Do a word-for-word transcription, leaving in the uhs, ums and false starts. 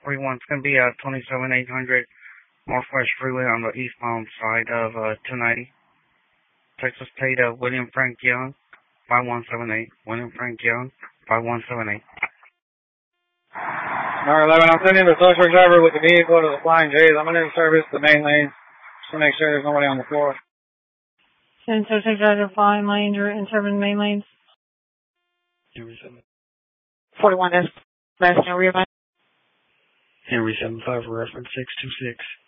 forty-one. It's going to be uh, twenty-seven eight hundred Northwest Freeway on the eastbound side of uh, two ninety. Texas State of William Frank Young, five one seven eight. William Frank Young, five one seven eight. Number eleven, I'm sending the social driver with the vehicle to the Flying J's. I'm going to service the main lane just to make sure there's nobody on the floor. Send social driver to Flying Lane and serving the main lanes. forty-one is last name real. Henry seven five reference six two six.